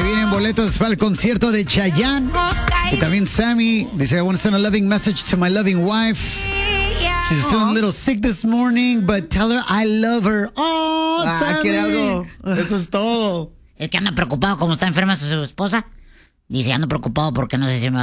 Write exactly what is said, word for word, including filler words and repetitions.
Ahí vienen boletos para el concierto de Chayanne. Y también Sammy dice, I want to send a loving message to my loving wife. She's feeling a little sick this morning, but tell her I love her. Oh, Ah, Sammy. quiere algo. Eso es todo. Es que anda preocupado como está enferma su, su esposa. Dice, ando preocupado porque no sé si me va